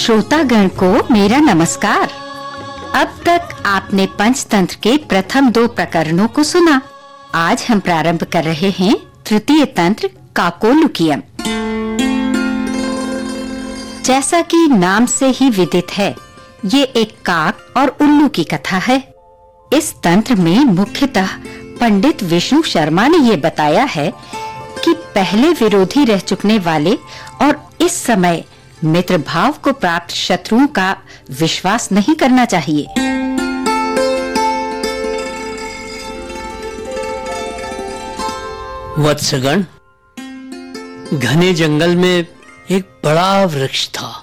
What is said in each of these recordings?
श्रोतागण को मेरा नमस्कार। अब तक आपने पंचतंत्र के प्रथम 2 प्रकरणों को सुना। आज हम प्रारंभ कर रहे हैं तृतीय तंत्र काकोलुकियम। जैसा कि नाम से ही विदित है, ये एक काक और उल्लू की कथा है। इस तंत्र में मुख्यतः पंडित विष्णु शर्मा ने ये बताया है कि पहले विरोधी रह चुकने वाले और इस समय मित्र भाव को प्राप्त शत्रुओं का विश्वास नहीं करना चाहिए। वत्सगण, घने जंगल में एक बड़ा वृक्ष था।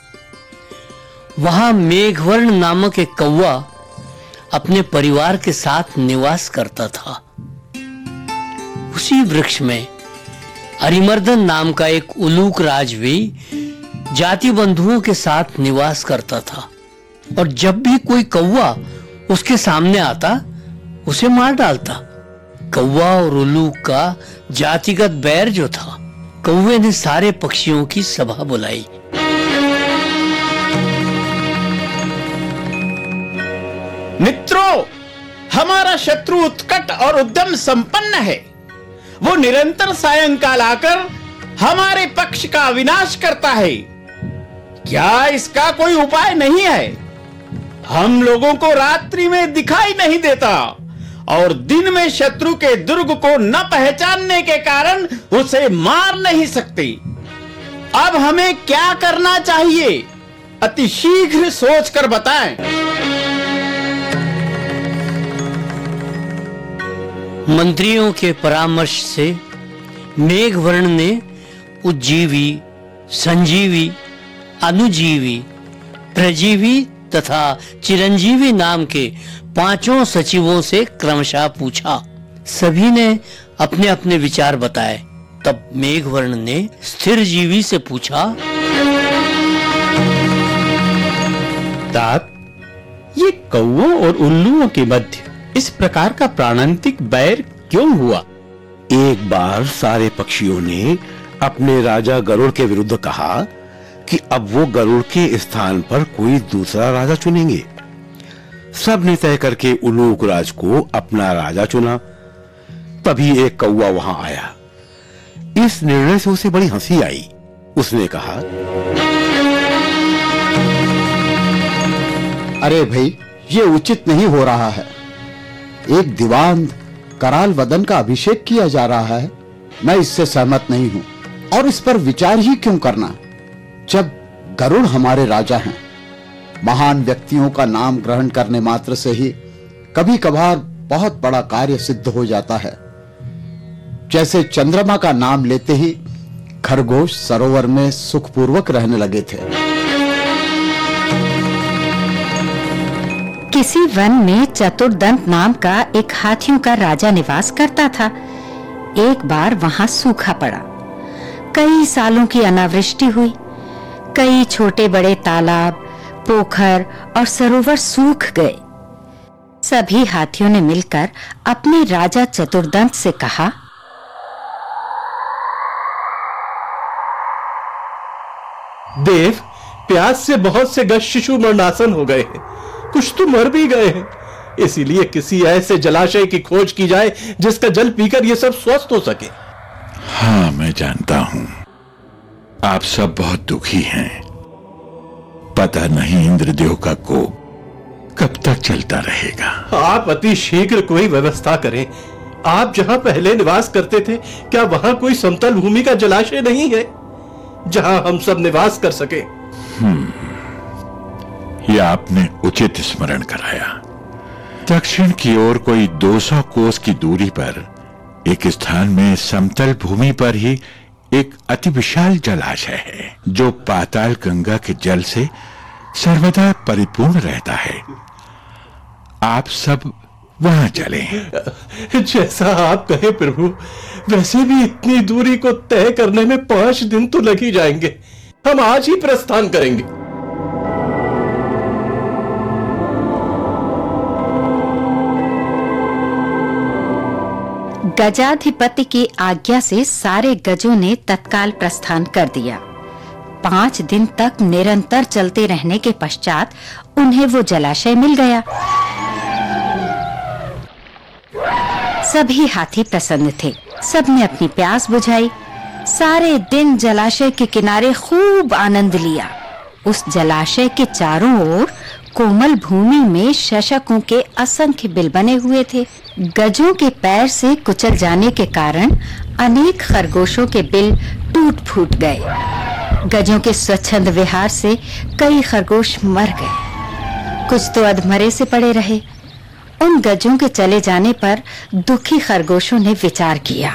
वहां मेघवर्ण नामक एक कौवा अपने परिवार के साथ निवास करता था। उसी वृक्ष में अरिमर्दन नाम का एक उलूक राज भी जाति बंधुओं के साथ निवास करता था और जब भी कोई कौवा उसके सामने आता उसे मार डालता। कौवा और उल्लू का जातिगत बैर जो था, कौवे ने सारे पक्षियों की सभा बुलाई। मित्रों, हमारा शत्रु उत्कट और उद्यम संपन्न है। वो निरंतर सायंकाल आकर हमारे पक्ष का विनाश करता है। क्या इसका कोई उपाय नहीं है? हम लोगों को रात्रि में दिखाई नहीं देता और दिन में शत्रु के दुर्ग को न पहचानने के कारण उसे मार नहीं सकते। अब हमें क्या करना चाहिए? अति शीघ्र सोचकर बताएं। मंत्रियों के परामर्श से मेघवर्ण ने उज्जीवी, संजीवी, अनुजीवी, प्रजीवी तथा चिरंजीवी नाम के 5 सचिवों से क्रमशः पूछा। सभी ने अपने अपने विचार बताए। तब मेघवर्ण ने स्थिर जीवी से पूछा, तात, ये कौवों और उल्लुओं के मध्य इस प्रकार का प्राणांतिक बैर क्यों हुआ? एक बार सारे पक्षियों ने अपने राजा गरुड़ के विरुद्ध कहा कि अब वो गरुड़ के स्थान पर कोई दूसरा राजा चुनेंगे। सब ने तय करके उलूक राज को अपना राजा चुना। तभी एक कौवा वहां आया। इस निर्णय से उसे बड़ी हंसी आई। उसने कहा, अरे भाई, ये उचित नहीं हो रहा है। एक दीवान कराल वदन का अभिषेक किया जा रहा है। मैं इससे सहमत नहीं हूं। और इस पर विचार ही क्यों करना, जब गरुड़ हमारे राजा हैं। महान व्यक्तियों का नाम ग्रहण करने मात्र से ही कभी कभार बहुत बड़ा कार्य सिद्ध हो जाता है। जैसे चंद्रमा का नाम लेते ही खरगोश सरोवर में सुखपूर्वक रहने लगे थे। किसी वन में चतुर्दंत नाम का एक हाथियों का राजा निवास करता था। एक बार वहां सूखा पड़ा। कई सालों की अनावृष्टि हुई। कई छोटे बड़े तालाब, पोखर और सरोवर सूख गए। सभी हाथियों ने मिलकर अपने राजा चतुर्दंत से कहा, देव, प्यास से बहुत से गज शिशु मरणासन हो गए हैं। कुछ तो मर भी गए हैं। इसीलिए किसी ऐसे जलाशय की खोज की जाए जिसका जल पीकर ये सब स्वस्थ हो सके। हाँ, मैं जानता हूं आप सब बहुत दुखी हैं। पता नहीं इंद्रदेव का कोप कब तक चलता रहेगा। आप अति शीघ्र कोई व्यवस्था करें। आप जहां पहले निवास करते थे, क्या वहां कोई समतल भूमि का जलाशय नहीं है जहां हम सब निवास कर सके? यह आपने उचित स्मरण कराया। दक्षिण की ओर कोई 200 कोस की दूरी पर एक स्थान में समतल भूमि पर ही एक अति विशाल जलाशय है जो पाताल गंगा के जल से सर्वदा परिपूर्ण रहता है। आप सब वहां चलें। जैसा आप कहें प्रभु। वैसे भी इतनी दूरी को तय करने में 5 दिन तो लग ही जाएंगे। हम आज ही प्रस्थान करेंगे। गजाधिपति की आज्ञा से सारे गजों ने तत्काल प्रस्थान कर दिया। 5 दिन तक निरंतर चलते रहने के पश्चात उन्हें वो जलाशय मिल गया। सभी हाथी प्रसन्न थे। सबने अपनी प्यास बुझाई। सारे दिन जलाशय के किनारे खूब आनंद लिया। उस जलाशय के चारों ओर कोमल भूमि में शशकों के असंख्य बिल बने हुए थे। गजों के पैर से कुचल जाने के कारण अनेक खरगोशों के बिल टूट फूट गए। गजों के स्वच्छंद विहार से कई खरगोश मर गए, कुछ तो अधमरे से पड़े रहे। उन गजों के चले जाने पर दुखी खरगोशों ने विचार किया।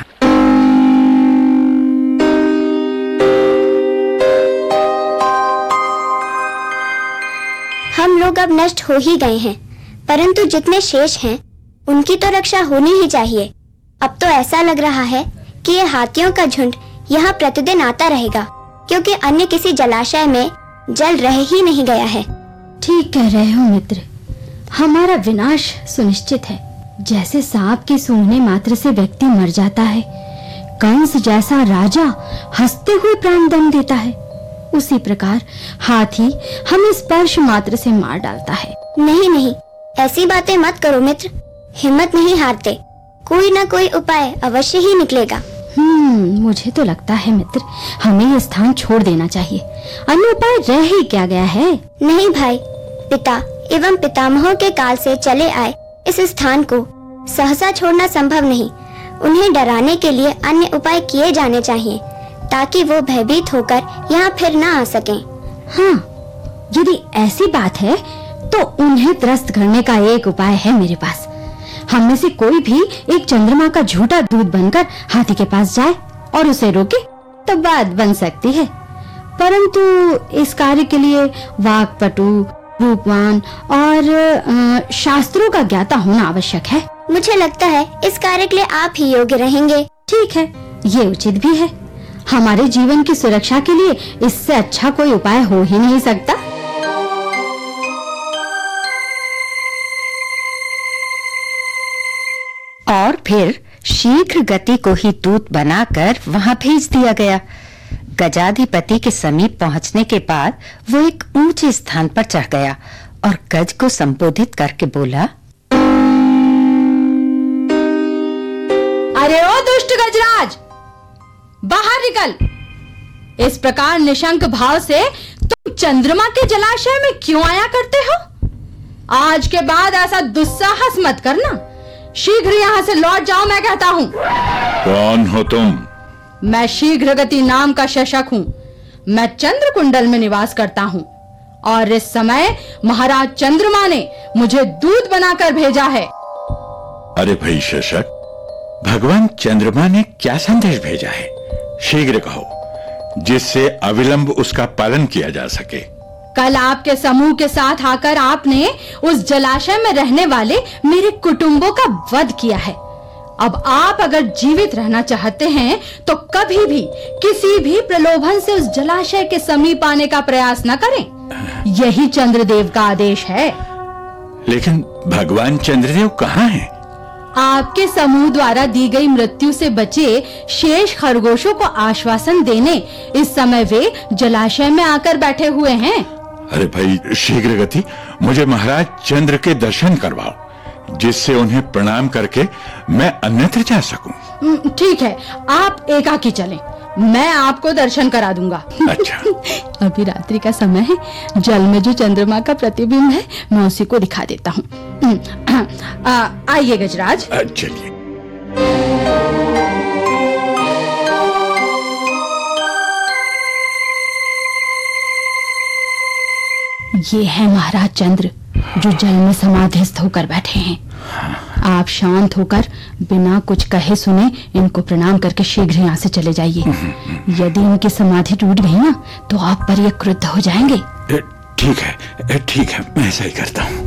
हम लोग अब नष्ट हो ही गए हैं, परंतु जितने शेष हैं उनकी तो रक्षा होनी ही चाहिए। अब तो ऐसा लग रहा है कि ये हाथियों का झुंड यहाँ प्रतिदिन आता रहेगा, क्योंकि अन्य किसी जलाशय में जल रह ही नहीं गया है। ठीक कह रहे हो मित्र, हमारा विनाश सुनिश्चित है। जैसे सांप के सूंघने मात्र से व्यक्ति मर जाता है, कंस जैसा राजा हंसते हुए प्राण दम देता है, उसी प्रकार हाथी हमें स्पर्श मात्र से मार डालता है। नहीं नहीं, ऐसी बातें मत करो मित्र, हिम्मत नहीं हारते, कोई ना कोई उपाय अवश्य ही निकलेगा। मुझे तो लगता है मित्र, हमें यह स्थान छोड़ देना चाहिए, अन्य उपाय रह ही क्या गया है। नहीं भाई, पिता एवं पितामहों के काल से चले आए इस स्थान को सहसा छोड़ना संभव नहीं। उन्हें डराने के लिए अन्य उपाय किए जाने चाहिए, ताकि वो भयभीत होकर यहाँ फिर ना आ सकें। हाँ, यदि ऐसी बात है तो उन्हें त्रस्त करने का एक उपाय है मेरे पास। हम में से कोई भी एक चंद्रमा का झूठा दूत बनकर हाथी के पास जाए और उसे रोके तो बात बन सकती है, परंतु इस कार्य के लिए वाक्पटु, रूपवान और शास्त्रों का ज्ञाता होना आवश्यक है। मुझे लगता है इस कार्य के लिए आप ही योग्य रहेंगे। ठीक है, ये उचित भी है। हमारे जीवन की सुरक्षा के लिए इससे अच्छा कोई उपाय हो ही नहीं सकता। और फिर शीघ्र गति को ही दूत बनाकर वहां भेज दिया गया। गजाधिपति के समीप पहुंचने के बाद वो एक ऊंचे स्थान पर चढ़ गया और गज को संबोधित करके बोला, अरे ओ दुष्ट गजराज, बाहर निकल। इस प्रकार निशंक भाव से तुम चंद्रमा के जलाशय में क्यों आया करते हो? आज के बाद ऐसा दुस्साहस मत करना। शीघ्र यहाँ से लौट जाओ, मैं कहता हूँ। कौन हो तुम? मैं शीघ्र गति नाम का शशक हूँ। मैं चंद्र कुंडल में निवास करता हूँ और इस समय महाराज चंद्रमा ने मुझे दूत बनाकर भेजा है। अरे भाई शशक, भगवान चंद्रमा ने क्या संदेश भेजा है? शीघ्र कहो, जिससे अविलंब उसका पालन किया जा सके। कल आपके समूह के साथ आकर आपने उस जलाशय में रहने वाले मेरे कुटुंबों का वध किया है। अब आप अगर जीवित रहना चाहते हैं तो कभी भी किसी भी प्रलोभन से उस जलाशय के समीप आने का प्रयास न करें। यही चंद्रदेव का आदेश है। लेकिन भगवान चंद्रदेव कहाँ हैं? आपके समूह द्वारा दी गई मृत्यु से बचे शेष खरगोशों को आश्वासन देने इस समय वे जलाशय में आकर बैठे हुए हैं। अरे भाई शीघ्र गति, मुझे महाराज चंद्र के दर्शन करवाओ, जिससे उन्हें प्रणाम करके मैं अन्यत्र जा सकूं। ठीक है, आप एकाकी चलें, मैं आपको दर्शन करा दूंगा। अच्छा। अभी रात्रि का समय है, जल में जो चंद्रमा का प्रतिबिंब है मैं उसी को दिखा देता हूँ। आइए गजराज। चलिए। ये है महाराज चंद्र, जो जल में समाधिस्थ होकर बैठे हैं। आप शांत होकर बिना कुछ कहे सुने इनको प्रणाम करके शीघ्र यहाँ से चले जाइए। यदि इनकी समाधि टूट गई ना तो आप पर ये क्रुद्ध हो जाएंगे। ठीक है, मैं ऐसा ही करता हूँ।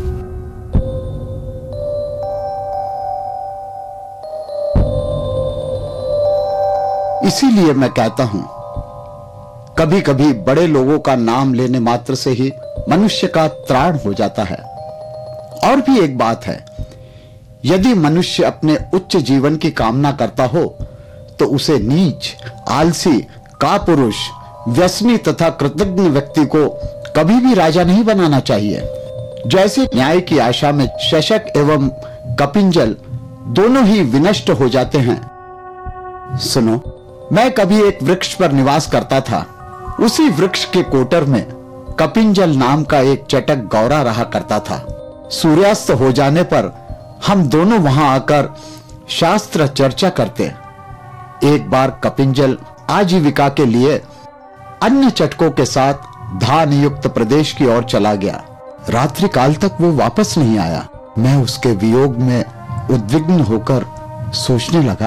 इसीलिए मैं कहता हूं, कभी कभी बड़े लोगों का नाम लेने मात्र से ही मनुष्य का त्राण हो जाता है। और भी एक बात है, यदि मनुष्य अपने उच्च जीवन की कामना करता हो तो उसे नीच, आलसी, कापुरुष, व्यसनी तथा कृतज्ञ व्यक्ति को कभी भी राजा नहीं बनाना चाहिए। जैसे न्याय की आशा में शशक एवं कपिंजल दोनों ही विनष्ट हो जाते हैं। सुनो, मैं कभी एक वृक्ष पर निवास करता था। उसी वृक्ष के कोटर में कपिंजल नाम का एक चटक गौरा रहा करता था। सूर्यास्त हो जाने पर हम दोनों वहां आकर शास्त्र चर्चा करते। एक बार कपिंजल आजीविका के लिए अन्य चटकों के साथ धान युक्त प्रदेश की ओर चला गया। रात्रि काल तक वो वापस नहीं आया। मैं उसके वियोग में उद्विग्न होकर सोचने लगा,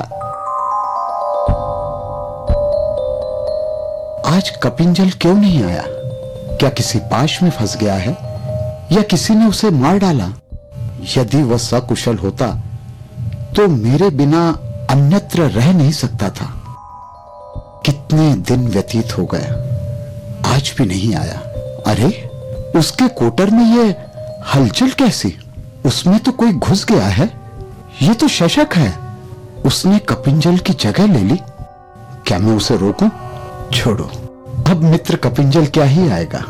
आज कपिंजल क्यों नहीं आया? क्या किसी पाश में फंस गया है या किसी ने उसे मार डाला? यदि वह सकुशल होता तो मेरे बिना अन्यत्र रह नहीं सकता था। कितने दिन व्यतीत हो गए, आज भी नहीं आया। अरे, उसके कोटर में ये हलचल कैसी? उसमें तो कोई घुस गया है। ये तो शशक है। उसने कपिंजल की जगह ले ली। क्या मैं उसे रोकूं? छोड़ो, अब मित्र कपिंजल क्या ही आएगा।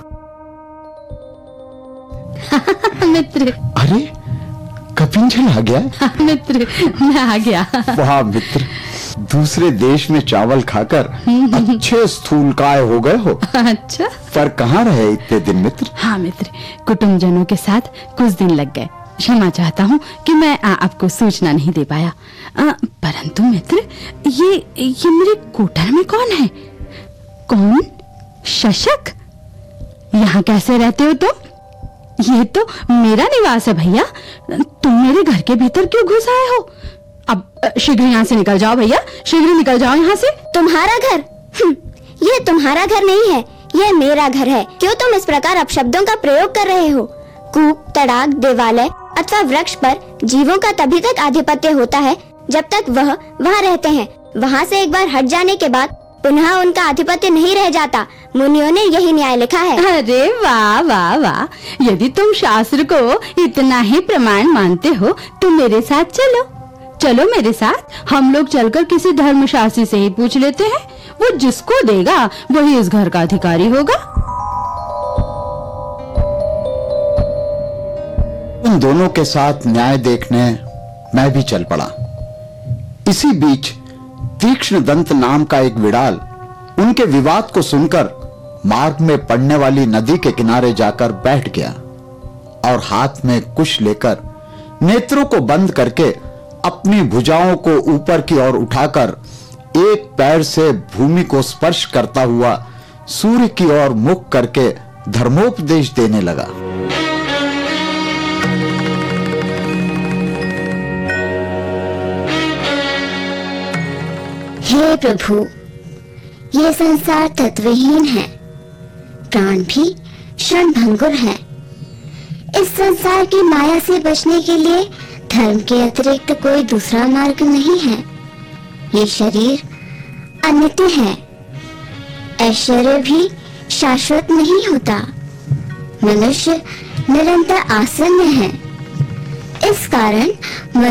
मित्र। अरे, कपिंजल आ गया? मित्र, मैं आ गया। वाह मित्र, दूसरे देश में चावल खाकर अच्छे स्थूलकाय हो गए हो। अच्छा, पर कहाँ रहे इतने दिन मित्र? हाँ मित्र, कुटुंबजनों के साथ कुछ दिन लग गए। क्षमा चाहता हूँ कि मैं आपको सूचना नहीं दे पाया। परंतु मित्र, ये मेरे कोटर में कौन है? कौन? शशक? यहाँ कैसे रहते हो तुम? ये तो मेरा निवास है भैया। तुम मेरे घर के भीतर क्यों घुस आए हो? अब शीघ्र यहाँ से निकल जाओ भैया, शीघ्र निकल जाओ यहाँ से। तुम्हारा घर? ये तुम्हारा घर नहीं है, ये मेरा घर है। क्यों तुम इस प्रकार अपशब्दों का प्रयोग कर रहे हो? कूप, तड़ाक, देवालय अथवा वृक्ष पर जीवों का तभी तक आधिपत्य होता है जब तक वह वहाँ रहते हैं। वहाँ से एक बार हट जाने के बाद पुनः उनका आधिपत्य नहीं रह जाता। मुनियों ने यही न्याय लिखा है। अरे वाह वाह वाह, यदि तुम शास्त्र को इतना ही प्रमाण मानते हो तो मेरे साथ चलो। चलो मेरे साथ, हम लोग चलकर किसी धर्मशास्त्री से ही पूछ लेते हैं। वो जिसको देगा वही इस घर का अधिकारी होगा। उन दोनों के साथ न्याय देखने मैं भी चल पड़ा। इसी बीच तीक्ष्ण दंत नाम का एक विडाल उनके विवाद को सुनकर मार्ग में पड़ने वाली नदी के किनारे जाकर बैठ गया और हाथ में कुश लेकर नेत्रों को बंद करके अपनी भुजाओं को ऊपर की ओर उठाकर एक पैर से भूमि को स्पर्श करता हुआ सूर्य की ओर मुख करके धर्मोपदेश देने लगा। हे प्रभु, ये संसार तत्वहीन है, प्राण भी क्षणभंगुर है। इस संसार की माया से बचने के लिए धर्म के अतिरिक्त कोई दूसरा मार्ग नहीं है। ये शरीर अनित्य है, ऐश्वर्य भी शाश्वत नहीं होता। मनुष्य निरंतर आसन्न है। इस कारण